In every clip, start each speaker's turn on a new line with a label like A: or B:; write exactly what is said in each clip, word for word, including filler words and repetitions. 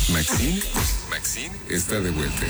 A: Maxine, Maxine está de vuelta.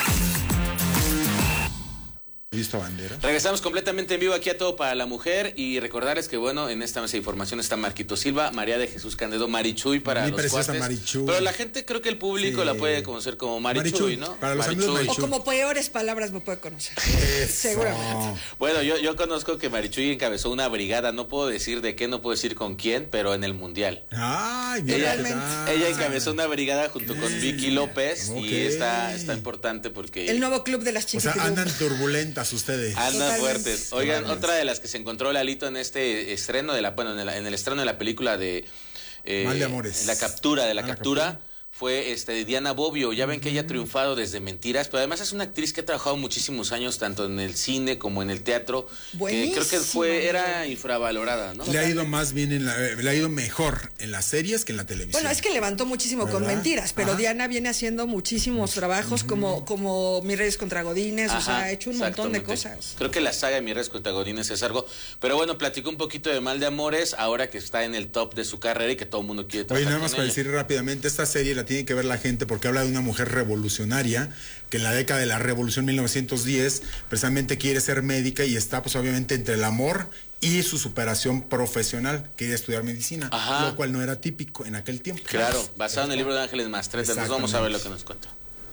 B: ¿Visto bandera?
C: Regresamos completamente en vivo aquí a Todo para la Mujer y recordarles que, bueno, en esta mesa de información está Marquito Silva, María de Jesús Candedo, Marichuy para
B: Mi
C: los
B: preciosa
C: cuates.
B: Marichuy.
C: Pero la gente, creo que el público
B: Sí.
C: la puede conocer como Marichuy,
B: Marichuy,
C: ¿no?
B: para los amigos
D: O
B: Marichuy.
D: como peores palabras me puede conocer.
B: Eso.
D: Seguramente.
C: Bueno, yo, yo conozco que Marichuy encabezó una brigada, no puedo decir de qué, no puedo decir con quién, pero en el Mundial.
B: Ay, mira
C: Ella,
B: qué
D: Realmente.
B: tal.
C: ella encabezó una brigada junto con Vicky López
B: Ok.
C: y está, está importante porque
D: El nuevo club de las
B: O
D: chicas.
B: sea, andan turbulentas ustedes.
C: andan
D: Totalmente.
C: fuertes. Oigan,
B: Totalmente.
C: otra de las que se encontró Lalito en este estreno de la, bueno, en el, en el estreno de la película de eh,
B: Mal de Amores.
C: La captura de la
B: Ah, la
C: captura.
B: captura.
C: Fue este Diana Bobbio. Ya ven que ella ha triunfado desde Mentiras, pero además es una actriz que ha trabajado muchísimos años tanto en el cine como en el teatro. Que creo que fue
D: Buenísima.
C: era infravalorada, ¿no?
B: Le ha ido más bien en la, le ha ido mejor en las series que en la televisión.
D: Bueno, es que levantó muchísimo con
B: ¿Verdad?
D: Mentiras, pero
B: Ajá.
D: Diana viene haciendo muchísimos trabajos como, como Mis Reyes contra Godines, o sea,
C: Ajá,
D: ha hecho un montón de
C: exactamente.
D: cosas.
C: Creo que la saga de Mis Reyes contra Godines es algo. Pero bueno, platicó un poquito de Mal de Amores, ahora que está en el top de su carrera y que todo el mundo quiere
B: Oye,
C: trabajar
B: nada más
C: con
B: para
C: ella.
B: decir rápidamente, esta serie la tiene que ver la gente porque habla de una mujer revolucionaria que en la década de la Revolución mil novecientos diez precisamente quiere ser médica y está pues obviamente entre el amor y su superación profesional, quería estudiar medicina,
C: Ajá.
B: lo cual no era típico en aquel tiempo.
C: Claro, basado en el libro de Ángeles Mastreta. Entonces vamos a ver lo que nos cuenta.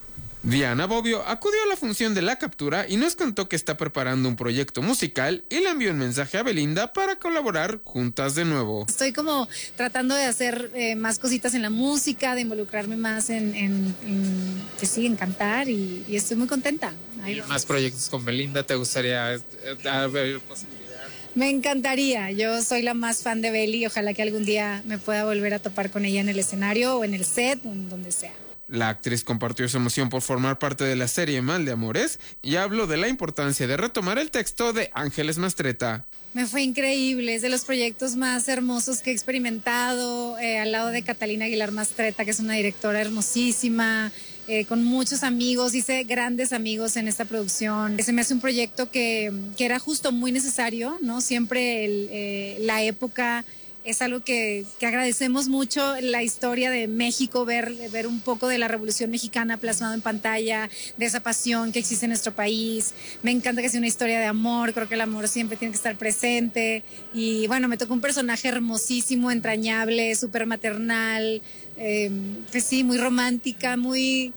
E: Diana Bobbio acudió a la función de La Captura y nos contó que está preparando un proyecto musical y le envió un mensaje a Belinda para colaborar juntas de nuevo.
F: Estoy como tratando de hacer eh, más cositas en la música, de involucrarme más en, en, en pues sí, en cantar y, y estoy muy contenta. Ahí vamos.
G: Más proyectos con Belinda, ¿te gustaría eh, haber posibilidad?
F: Me encantaría, yo soy la más fan de Beli y ojalá que algún día me pueda volver a topar con ella en el escenario o en el set o en donde sea.
E: La actriz compartió su emoción por formar parte de la serie Mal de Amores y habló de la importancia de retomar el texto de Ángeles Mastreta.
F: Me fue increíble, es de los proyectos más hermosos que he experimentado, eh, al lado de Catalina Aguilar Mastreta, que es una directora hermosísima, eh, con muchos amigos, hice grandes amigos en esta producción. Se me hace un proyecto que, que era justo muy necesario, ¿no? Siempre el, eh, la época es algo que, que agradecemos mucho, la historia de México, ver, ver un poco de la Revolución Mexicana plasmado en pantalla, de esa pasión que existe en nuestro país. Me encanta que sea una historia de amor, creo que el amor siempre tiene que estar presente. Y bueno, me tocó un personaje hermosísimo, entrañable, súper maternal, eh, pues sí, muy romántica, muy...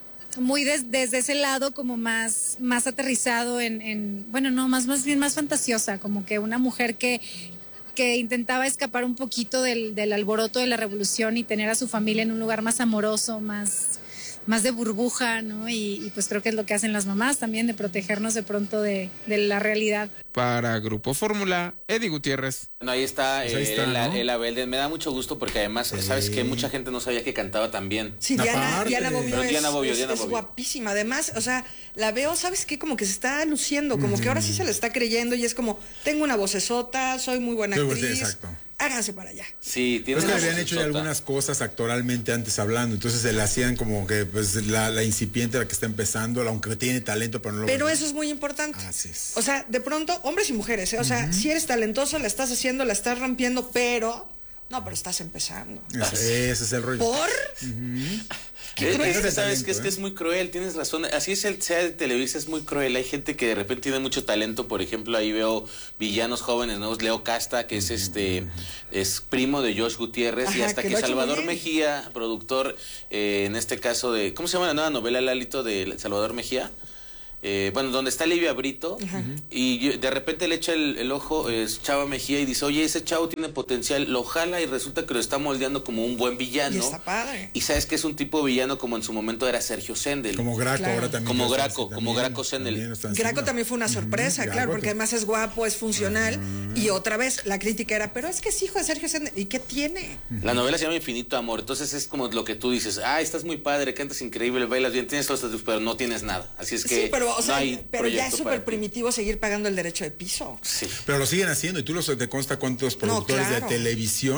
F: muy des, desde ese lado como más, más aterrizado en, en bueno, no, más, más bien más fantasiosa, como que una mujer que que intentaba escapar un poquito del, del alboroto de la revolución y tener a su familia en un lugar más amoroso, más, más de burbuja, ¿no? Y, y pues creo que es lo que hacen las mamás también, de protegernos de pronto de, de la realidad.
E: Para Grupo Fórmula, Eddie Gutiérrez.
C: Bueno, ahí está,
B: Pues ahí
C: eh,
B: está,
C: Ela,
B: ¿no?
C: Ela Belden. Me da mucho gusto porque además,
B: Sí.
C: ¿sabes qué? Mucha gente no sabía que cantaba tan bien.
D: Sí,
B: Aparte.
D: Diana, Diana Bobbio,
C: Pero
D: es,
C: Diana Bobbio,
D: es-
C: Diana
D: es
C: Bobbio.
D: guapísima. Además, o sea, la veo, ¿sabes qué? Como que se está luciendo, como que ahora sí se le está creyendo y es como, tengo una vocesota, soy muy buena
B: Sí,
D: actriz.
B: exacto.
D: Háganse para allá.
C: Sí, tiene
B: Pero es que
C: una
B: habían hecho ya
C: vocesota.
B: algunas cosas actoralmente antes hablando, entonces se le hacían como que pues la, la incipiente, la que está empezando, la- aunque tiene talento, pero no lo
D: Pero
B: ve.
D: eso es muy importante.
B: Así es.
D: O sea, de pronto, hombres y mujeres, ¿eh? O sea, si eres talentoso, la estás haciendo, la estás rompiendo, pero... No, pero estás empezando.
B: Ese, ese es el rollo.
D: ¿Por?
C: Qué
B: cruel.
C: es que
B: Ese
C: sabes
B: talento,
C: que es que
B: ¿eh?
C: es muy cruel, tienes razón. Así es el sea de Televisa, es muy cruel. Hay gente que de repente tiene mucho talento. Por ejemplo, ahí veo villanos jóvenes nuevos. Leo Casta, que es este es primo de Josh Gutiérrez, y
D: Ajá,
C: hasta
D: que
C: que,
D: lo ha hecho muy
C: Salvador
D: bien.
C: Mejía, productor, eh, en este caso de ¿cómo se llama la nueva novela, Lalito, de Salvador Mejía? Eh, bueno, donde está Livia Brito, y yo- de repente le echa el, el ojo eh, Chava Mejía y dice, oye, ese chavo tiene potencial, lo jala y resulta que lo está moldeando como un buen villano.
D: Y está padre.
C: Y sabes que es un tipo de villano como en su momento era Sergio Sendel.
B: Como Graco
D: Claro.
B: ahora también.
C: Como
B: ya está
C: Graco,
B: así,
C: como
B: también,
C: Graco Sendel.
B: también está
D: Graco
B: encima.
D: también fue una sorpresa,
B: Ujú,
D: claro,
B: Graco
D: porque
B: que-
D: además es guapo, es funcional. Y otra vez, la crítica era, pero es que es hijo de Sergio Sendel. ¿Y qué tiene?
C: La novela se llama Infinito Amor, entonces es como lo que tú dices, ah, estás muy padre, cantas increíble, bailas bien, tienes todos estos, pero no tienes nada. Así es que
D: Sí, pero, o
C: no
D: sea,
C: hay
D: pero ya es
C: proyecto
D: súper
C: para ti.
D: primitivo seguir pagando el derecho de piso.
C: Sí.
B: Pero lo siguen haciendo y tú lo te consta cuántos productores
D: claro.
B: de televisión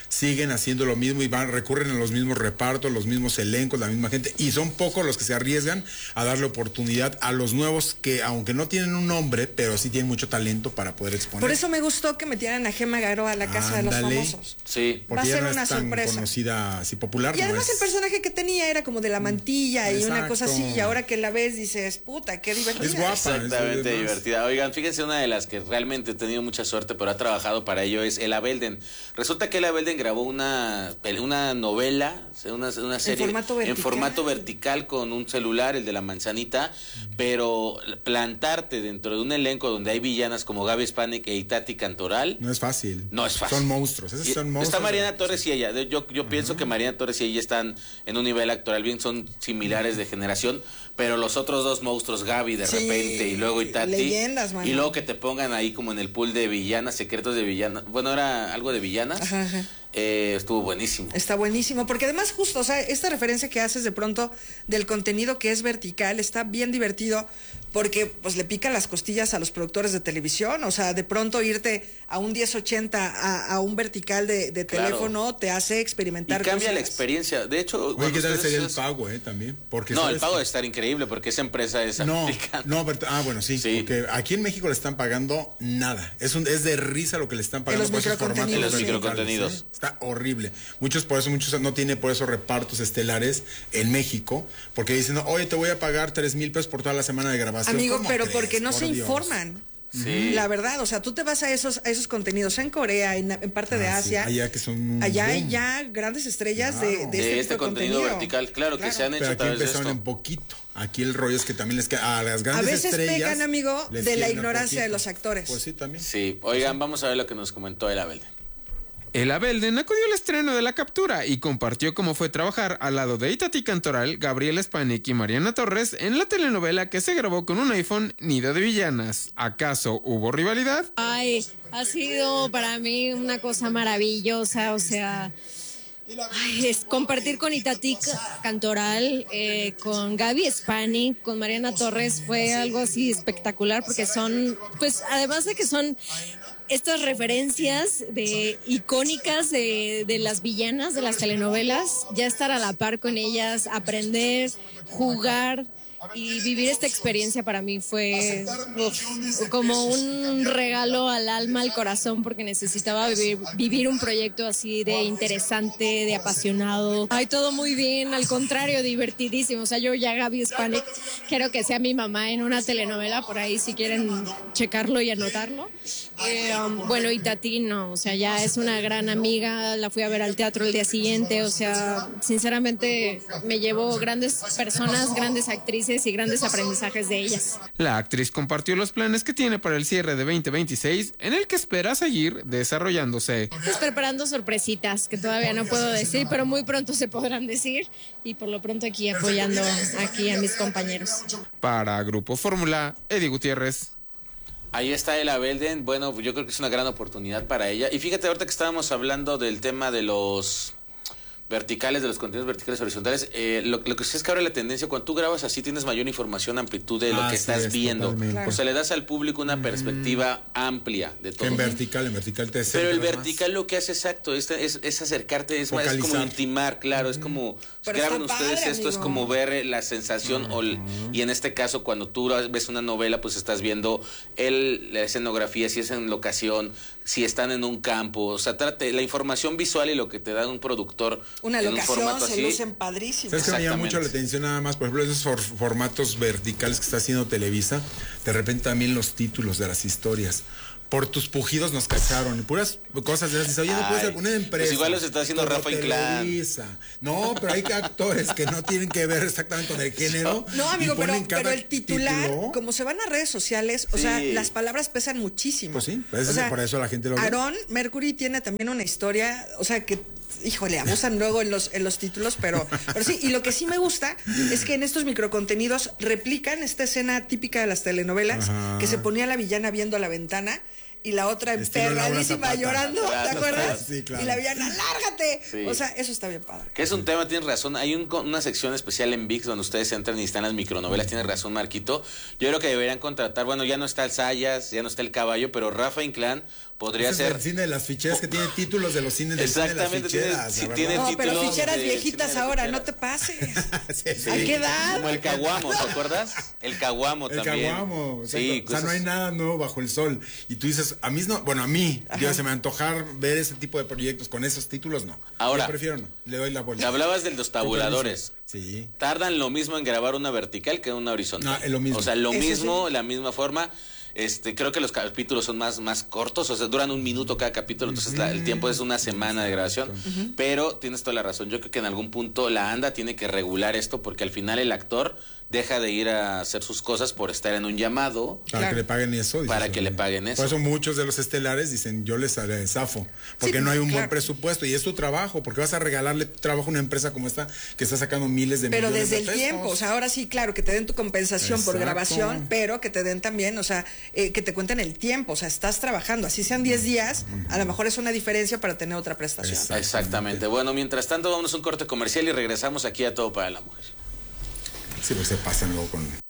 B: siguen haciendo lo mismo y van, recurren a los mismos repartos, los mismos elencos, la misma gente, y son pocos los que se arriesgan a darle oportunidad a los nuevos que, aunque no tienen un nombre, pero sí tienen mucho talento para poder exponer.
D: Por eso me gustó que metieran a Gemma Garo a la casa
B: Ándale.
D: de los famosos.
C: Sí.
B: Porque
D: Va a
B: ya
D: ser
B: no
D: una
B: es tan
D: sorpresa.
B: conocida, así popular.
D: Y
B: no
D: además
B: es.
D: el personaje que tenía era como de la mantilla y una
B: Exacto.
D: cosa así, y ahora que la ves dices, puta, qué divertida.
B: Es guapa.
C: Exactamente,
B: es de más.
C: divertida. Oigan, fíjense, una de las que realmente he tenido mucha suerte, pero ha trabajado para ello, es Ella Belden. Resulta que Ella Belden grabó una, una novela, una, una serie
D: formato vertical.
C: en formato vertical con un celular, el de la manzanita, pero plantarte dentro de un elenco donde hay villanas como Gaby Spanik e Itati Cantoral.
B: No es fácil.
C: No es fácil.
B: Son monstruos. Esos
C: Y
B: son monstruos.
C: Está Mariana Torres y ella. Yo, yo pienso que Mariana Torres y ella están en un nivel actoral bien, son similares de generación, pero los otros dos monstruos, Gaby de
D: Sí,
C: repente y luego Itati.
D: leyendas, mano.
C: Y luego que te pongan ahí como en el pool de villanas, secretos de villanas. Bueno, era algo de villanas.
D: Ajá, ajá.
C: Eh, estuvo buenísimo.
D: Está buenísimo, porque además justo, o sea, esta referencia que haces de pronto del contenido que es vertical está bien divertido porque pues le pica las costillas a los productores de televisión, o sea, de pronto irte a un diez ochenta a, a un vertical de, de
C: Claro.
D: teléfono te hace experimentar
C: Y cambia
D: cosas.
C: la experiencia. De hecho,
B: Oye,
C: cuando
B: ¿qué tal
C: ustedes-
B: sería el pago, eh? También. Porque
C: No, el
B: sabes
C: pago
B: que-
C: debe estar increíble porque esa empresa es
B: No,
C: americana.
B: no, pero, ah, bueno, sí,
C: Sí.
B: porque aquí en México le están pagando nada. Es un, es de risa lo que le están pagando
D: los
B: por esos formatos
D: microcontenidos,
C: En los
B: verticales,
C: microcontenidos.
B: ¿eh? Está horrible. Muchos por eso, muchos no tienen por eso repartos estelares en México, porque dicen, oye, te voy a pagar tres mil pesos por toda la semana de grabación.
D: Amigo,
B: ¿Cómo
D: pero
B: crees?
D: porque no
B: Por
D: se
B: Dios.
D: informan.
C: Sí.
D: La verdad, o sea, tú te vas a esos, a esos contenidos en Corea, en, en parte de
B: Ah, sí,
D: Asia.
B: allá que son un
D: Allá hay
B: boom.
D: ya grandes estrellas de,
B: Claro.
D: de
C: De
D: este,
C: este
D: tipo de
C: contenido vertical, claro, que se han hecho
B: Pero
C: a
B: aquí
C: través de
B: empezaron
C: esto.
B: en poquito. Aquí el rollo es que también les queda a las
D: A
B: grandes
D: veces
B: estrellas.
D: pecan, amigo,
B: les
D: de la
B: quieren dar
D: ignorancia de
B: poquito.
D: los actores.
B: Pues sí, también.
C: Sí, oigan, vamos a ver lo que nos comentó Ella Belden.
E: Ella Belden acudió al estreno de La Captura y compartió cómo fue trabajar al lado de Itati Cantoral, Gabriela Spanik y Mariana Torres en la telenovela que se grabó con un iPhone Nido de Villanas. ¿Acaso hubo rivalidad?
H: Ay, ha sido para mí una cosa maravillosa, o sea, ay, es compartir con Itati Cantoral, eh, con Gaby Spanik, con Mariana Torres fue algo así espectacular porque son, pues además de que son estas referencias de icónicas de, de las villanas de las telenovelas, ya estar a la par con ellas, aprender, jugar y vivir esta experiencia para mí fue uf, como un regalo al alma, al corazón, porque necesitaba vivir, vivir un proyecto así de interesante, de apasionado. Ay, todo muy bien, al contrario, divertidísimo. O sea, yo ya Gaby Spanik quiero que sea mi mamá en una telenovela, por ahí si quieren checarlo y anotarlo. Eh, um, bueno, Itati no, o sea, ya es una gran amiga, la fui a ver al teatro el día siguiente, o sea, sinceramente me llevo grandes personas, grandes actrices y grandes aprendizajes de ellas.
E: La actriz compartió los planes que tiene para el cierre de veinte veintiséis, en el que espera seguir desarrollándose.
H: Estoy preparando sorpresitas que todavía no puedo decir, pero muy pronto se podrán decir y por lo pronto aquí apoyando aquí a mis compañeros.
E: Para Grupo Fórmula, Eddie Gutiérrez.
C: Ahí está Ella Belden. Bueno, yo creo que es una gran oportunidad para ella. Y fíjate, ahorita que estábamos hablando del tema de los verticales, de los contenidos verticales horizontales, eh, lo, lo que sí es que ahora la tendencia, cuando tú grabas así, tienes mayor información, amplitud de lo
B: Ah,
C: que
B: sí
C: estás
B: es,
C: viendo.
B: totalmente.
C: O sea, le das al público una perspectiva amplia de todo.
B: En vertical, en vertical te
C: Pero el
B: centras más.
C: vertical lo que hace exacto es, es, es acercarte, es, más, es como
B: Focalizar.
C: intimar, claro, es como, si
D: Pero
C: graban
D: está
C: ustedes
D: padre,
C: esto, es
D: amigo.
C: como ver la sensación, o el- y en este caso cuando tú ves una novela, pues estás viendo el, la escenografía, si es en locación, si están en un campo, o sea, trate, la información visual y lo que te da un productor
D: Una
C: en un
D: locación,
C: formato
D: se
C: así.
D: lucen padrísimos.
B: ¿Sabes que me llama mucho la
C: Exactamente.
B: atención nada más? Por ejemplo, esos for- formatos verticales que está haciendo Televisa, de repente también los títulos de las historias. Por tus pujidos nos cacharon. Y puras cosas de esas. Dice, oye, no puedes
C: Ay,
B: una empresa.
C: pues igual los está haciendo
B: como
C: Rafa Inclán.
B: Televisa. No, pero hay actores que no tienen que ver exactamente con el género.
D: No, amigo,
B: y
D: pero,
B: ponen cada
D: pero el titular,
B: título.
D: como se van a redes sociales, o
C: Sí.
D: sea, las palabras pesan muchísimo.
B: Pues sí, pues
D: O sea,
B: por eso la gente lo ve.
D: Aaron Mercury tiene también una historia, o sea, que, híjole, abusan luego en los, en los títulos, pero, pero sí, y lo que sí me gusta es que en estos microcontenidos replican esta escena típica de las telenovelas,
B: Ajá.
D: que se ponía la villana viendo a la ventana y la otra
B: Estilo Laura
D: emperradísima
B: Zapata.
D: llorando, ¿te
C: Claro,
D: acuerdas?
B: sí, claro.
D: Y la villana, lárgate.
C: Sí.
D: O sea, eso está bien padre.
C: Que es un tema, tienes razón. Hay un, una sección especial en ViX donde ustedes entran y están las micronovelas. Tienes razón, Marquito. Yo creo que deberían contratar, bueno, ya no está el Sayas, ya no está el Caballo, pero Rafa Inclán podría
B: Ese es
C: ser...
B: el cine de las ficheras, que tiene títulos de los cines del cine de las
C: Exactamente, tiene-
B: ficheras.
C: sí,
B: la
C: tiene
B: verdad.
D: No, pero
C: títulos
D: ficheras
C: de
D: viejitas
C: cine de
D: ahora,
C: ficheras.
D: no te pases.
B: Sí, sí.
D: ¿A qué edad?
C: Como el caguamo, ¿te acuerdas? El caguamo
B: El
C: también.
B: caguamo, exacto.
C: Sí,
B: o sea, no
C: cosas-
B: hay nada nuevo bajo el sol. Y tú dices, a mí no, bueno, a mí, Dios, se me antojar ver ese tipo de proyectos con esos títulos, no.
C: Ahora,
B: yo prefiero no, le doy la vuelta.
C: Hablabas de los tabuladores.
B: Sí.
C: Tardan lo mismo en grabar una vertical que una horizontal.
B: No, es lo mismo.
C: O sea, lo
D: Eso
C: mismo, la misma forma. Este, creo que los capítulos son más, más cortos, o sea, duran un minuto cada capítulo, entonces la- el tiempo es una semana de grabación. Pero tienes toda la razón. Yo creo que en algún punto la ANDA tiene que regular esto, porque al final el actor deja de ir a hacer sus cosas por estar en un llamado.
B: Para
D: Claro.
B: que le paguen eso. dices,
C: Para que
B: oye.
C: le paguen eso.
B: Por eso muchos de los estelares dicen, yo les haré zafo. Porque
D: Sí,
B: no hay un
D: claro.
B: buen presupuesto. Y es tu trabajo, porque vas a regalarle tu trabajo a una empresa como esta que está sacando miles de
D: Pero
B: millones
D: desde
B: de
D: el
B: pesos.
D: tiempo, o sea, ahora sí, claro, que te den tu compensación por
B: Exacto.
D: grabación, pero que te den también, o sea, eh, que te cuenten el tiempo, o sea, estás trabajando, así sean diez días, a lo mejor es una diferencia para tener otra prestación.
B: Exacto.
C: Exactamente. Bueno, mientras tanto, vamos a un corte comercial y regresamos aquí a Todo para la Mujer.
B: Sí, pues se pasan luego con...